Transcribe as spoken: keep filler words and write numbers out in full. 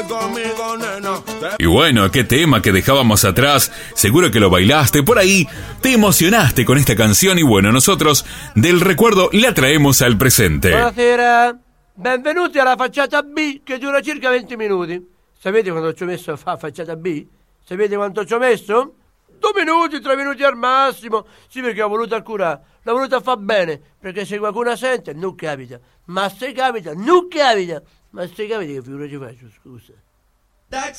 Conmigo, nena. Y bueno, qué tema que dejábamos atrás. Seguro que lo bailaste por ahí, te emocionaste con esta canción y bueno, nosotros del recuerdo la traemos al presente. Buonasera, benvenuti alla facciata B che dura circa venti minuti. Sapete quanto ci ho messo a fare facciata B? Sapete quanto ci ho messo? Due minuti, tre minuti al massimo. Sì, perché ho voluto accurare, l'ho voluto far bene, perché se qualcuno sente non capita, ma se capita non capita. Ma se capita che figura ci faccio, scusa?